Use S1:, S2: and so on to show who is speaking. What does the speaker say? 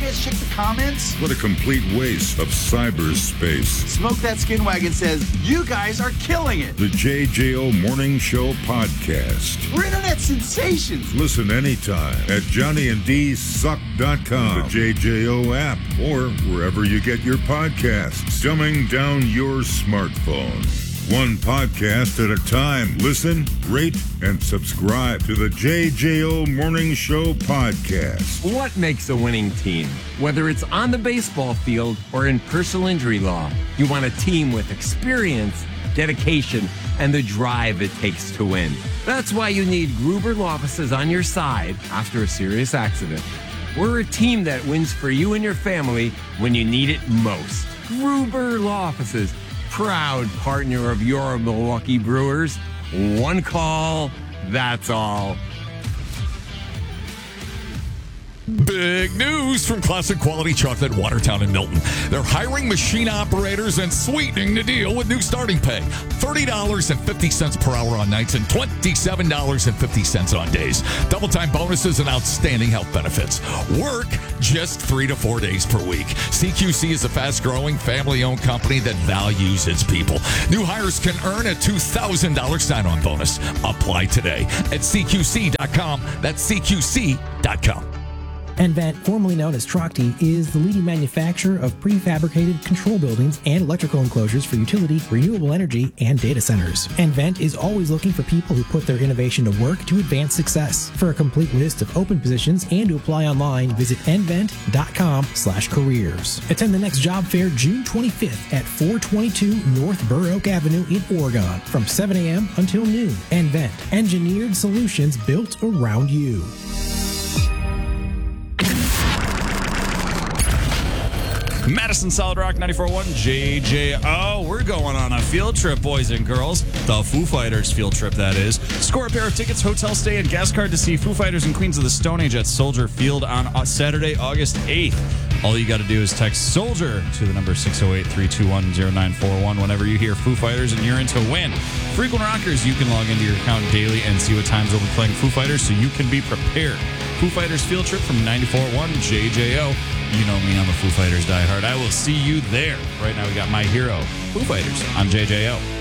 S1: guys check the comments?
S2: What a complete waste of cyberspace.
S1: Smoke That Skin Wagon says, you guys are killing it.
S2: The JJO Morning Show Podcast.
S1: We're internet sensations.
S2: Listen anytime at JohnnyandDSuck.com, the JJO app, or wherever you get your podcasts. Dumbing down your smartphone. One podcast at a time. Listen, rate, and subscribe to the JJO Morning Show Podcast.
S3: What makes a winning team? Whether it's on the baseball field or in personal injury law, you want a team with experience, dedication, and the drive it takes to win. That's why you need Gruber Law Offices on your side after a serious accident. We're a team that wins for you and your family when you need it most. Gruber Law Offices, proud partner of your Milwaukee Brewers. One call, that's all.
S4: Big news from Classic Quality Chocolate, Watertown and Milton. They're hiring machine operators and sweetening the deal with new starting pay. $30.50 per hour on nights and $27.50 on days. Double time bonuses and outstanding health benefits. Work just 3 to 4 days per week. CQC is a fast-growing, family-owned company that values its people. New hires can earn a $2,000 sign-on bonus. Apply today at CQC.com. That's CQC.com.
S5: nVent, formerly known as Trachte, is the leading manufacturer of prefabricated control buildings and electrical enclosures for utility, renewable energy, and data centers. nVent is always looking for people who put their innovation to work to advance success. For a complete list of open positions and to apply online, visit nvent.com/careers. Attend the next job fair June 25th at 422 North Burr Oak Avenue in Oregon from 7 a.m. until noon. nVent, engineered solutions built around you.
S6: Madison Solid Rock 94.1 JJO. We're going on a field trip, boys and girls. The Foo Fighters field trip, that is. Score a pair of tickets, hotel stay, and gas card to see Foo Fighters and Queens of the Stone Age at Soldier Field on Saturday, August 8th. All you got to do is text SOLDIER to the number 608-321-0941 whenever you hear Foo Fighters and you're in to win. Frequent Rockers, you can log into your account daily and see what times we'll be playing Foo Fighters so you can be prepared. Foo Fighters field trip from 94.1 JJO. You know me, I'm a Foo Fighters diehard. I will see you there. Right now we got My Hero, Foo Fighters on JJO.